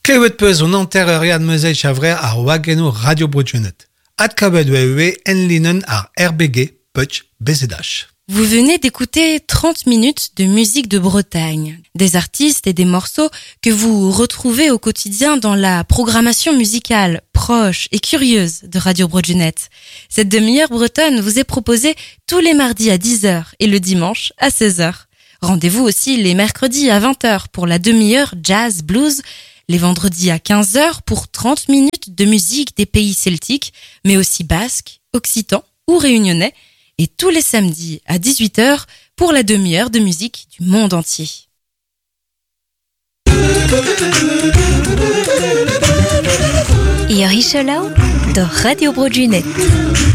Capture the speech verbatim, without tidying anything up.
Klevet peus on anterreuriad meuzei chavrer ar wageno Radio Broadjunet. Ad kabed wewe en linen ar R B G Putsch Bezedach. Vous venez d'écouter trente minutes de musique de Bretagne, des artistes et des morceaux que vous retrouvez au quotidien dans la programmation musicale proche et curieuse de Radio Broadjunet. Cette demi-heure bretonne vous est proposée tous les mardis à dix heures et le dimanche à seize heures. Rendez-vous aussi les mercredis à vingt heures pour la demi-heure jazz blues, les vendredis à quinze heures pour trente minutes de musique des pays celtiques, mais aussi basques, occitans ou réunionnais, et tous les samedis à dix-huit heures pour la demi-heure de musique du monde entier. Ior Icholau de Radio Broadjunet.